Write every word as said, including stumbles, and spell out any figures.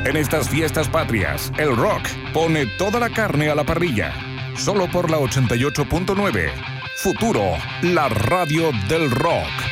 En estas fiestas patrias, el rock pone toda la carne a la parrilla. Solo por la ochenta y ocho punto nueve. Futuro, la radio del rock.